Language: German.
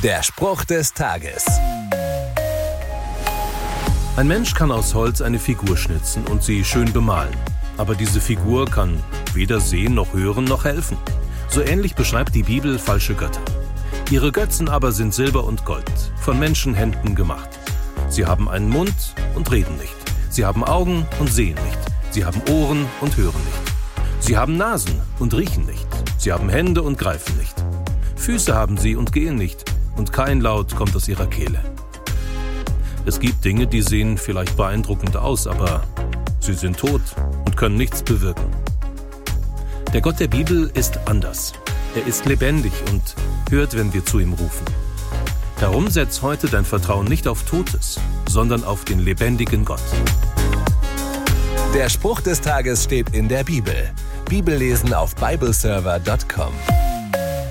Der Spruch des Tages. Ein Mensch kann aus Holz eine Figur schnitzen und sie schön bemalen. Aber diese Figur kann weder sehen noch hören noch helfen. So ähnlich beschreibt die Bibel falsche Götter. Ihre Götzen aber sind Silber und Gold, von Menschenhänden gemacht. Sie haben einen Mund und reden nicht. Sie haben Augen und sehen nicht. Sie haben Ohren und hören nicht. Sie haben Nasen und riechen nicht. Sie haben Hände und greifen nicht. Füße haben sie und gehen nicht. Und kein Laut kommt aus ihrer Kehle. Es gibt Dinge, die sehen vielleicht beeindruckend aus, aber sie sind tot und können nichts bewirken. Der Gott der Bibel ist anders. Er ist lebendig und hört, wenn wir zu ihm rufen. Darum setz heute dein Vertrauen nicht auf Totes, sondern auf den lebendigen Gott. Der Spruch des Tages steht in der Bibel. Bibellesen auf bibleserver.com.